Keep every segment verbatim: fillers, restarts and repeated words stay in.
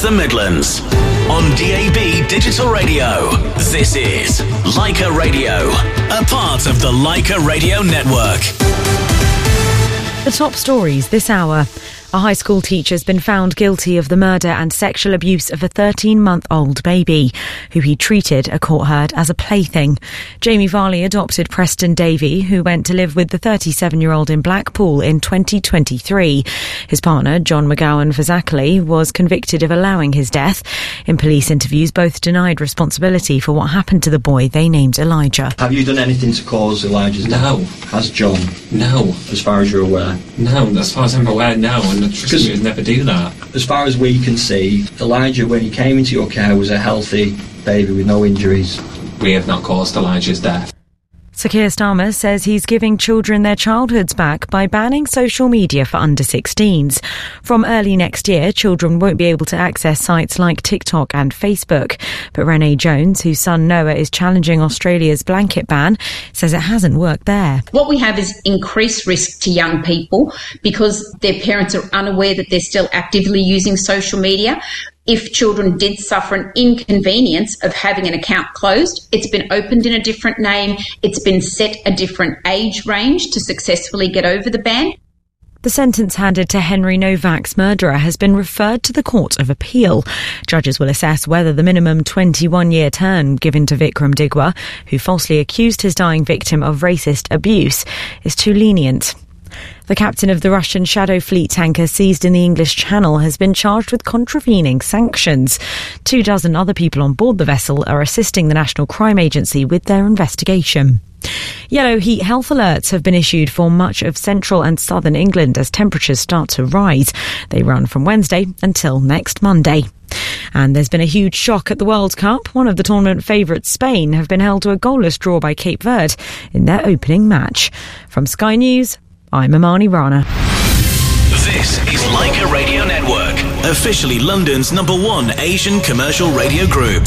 the Midlands. On D A B Digital Radio, this is Leica Radio, a part of the Leica Radio Network. The top stories this hour. A high school teacher has been found guilty of the murder and sexual abuse of a thirteen-month-old baby, who he treated, a court heard, as a plaything. Jamie Varley adopted Preston Davey, who went to live with the thirty-seven-year-old in Blackpool in twenty twenty-three. His partner, John McGowan Fazakerley, was convicted of allowing his death. In police interviews, both denied responsibility for what happened to the boy they named Elijah. Have you done anything to cause Elijah's death? No. Has John? No. As far as you're aware? No, as far as I'm aware, no. And trust me, would never do that. As far as we can see, Elijah, when he came into your care, was a healthy baby with no injuries. We have not caused Elijah's death. Sir Keir Starmer says he's giving children their childhoods back by banning social media for under sixteens. From early next year, children won't be able to access sites like TikTok and Facebook. But Renee Jones, whose son Noah is challenging Australia's blanket ban, says it hasn't worked there. What we have is increased risk to young people because their parents are unaware that they're still actively using social media. If children did suffer an inconvenience of having an account closed, it's been opened in a different name, it's been set a different age range to successfully get over the ban. The sentence handed to Henry Novak's murderer has been referred to the Court of Appeal. Judges will assess whether the minimum twenty-one-year term given to Vikram Digwa, who falsely accused his dying victim of racist abuse, is too lenient. The captain of the Russian Shadow Fleet tanker seized in the English Channel has been charged with contravening sanctions. Two dozen other people on board the vessel are assisting the National Crime Agency with their investigation. Yellow heat health alerts have been issued for much of central and southern England as temperatures start to rise. They run from Wednesday until next Monday. And there's been a huge shock at the World Cup. One of the tournament favourites, Spain, have been held to a goalless draw by Cape Verde in their opening match. From Sky News, I'm Amani Rana. This is Leica Radio Network, officially London's number one Asian commercial radio group.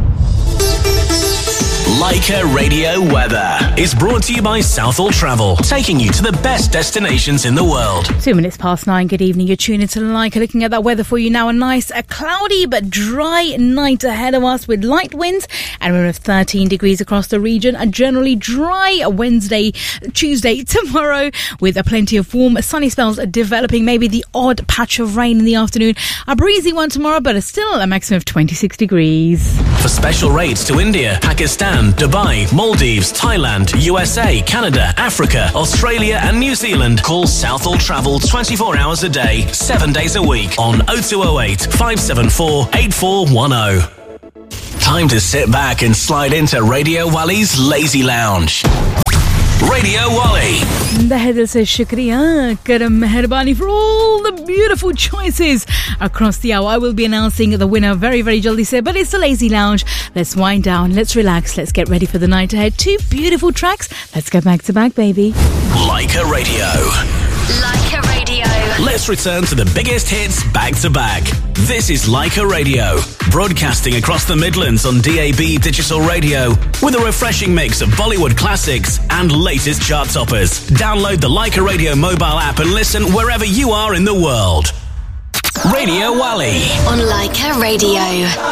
Leica Radio Weather is brought to you by Southall Travel, taking you to the best destinations in the world. Two minutes past nine. Good evening. You're tuning to Leica. Looking at that weather for you now. A nice, a cloudy but dry night ahead of us with light winds and around thirteen degrees across the region. A generally dry Wednesday, Tuesday, tomorrow with a plenty of warm, sunny spells developing. Maybe the odd patch of rain in the afternoon. A breezy one tomorrow, but still a maximum of twenty-six degrees. For special rates to India, Pakistan, Dubai, Maldives, Thailand, U S A, Canada, Africa, Australia and New Zealand, call Southall Travel twenty-four hours a day, seven days a week on oh two oh eight, five seven four, eight four one oh. Time to sit back and slide into Radio Wally's Lazy Lounge. Radio Wally. The head says shukriya, karam meherbani for all the beautiful choices across the hour. I will be announcing the winner very, very jaldi se, but it's the Lazy Lounge. Let's wind down, let's relax, let's get ready for the night ahead. Two beautiful tracks. Let's go back to back, baby. Leica Radio. Leica Radio. Let's return to the biggest hits back to back. This is Leica Radio, broadcasting across the Midlands on D A B Digital Radio with a refreshing mix of Bollywood classics and latest chart toppers. Download the Leica Radio mobile app and listen wherever you are in the world. Radio Wally On Leica Radio.